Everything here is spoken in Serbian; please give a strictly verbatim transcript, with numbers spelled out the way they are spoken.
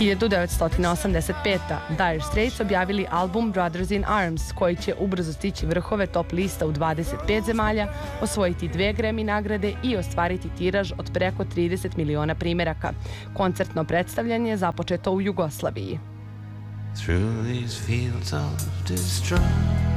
hiljadu devetsto osamdeset pete. Dire Straits objavili album Brothers in Arms, koji će ubrzo stići vrhove top lista u dvadeset pet zemalja, osvojiti dve Grammy nagrade i ostvariti tiraž od preko trideset miliona primeraka. Koncertno predstavljanje je započeto u Jugoslaviji.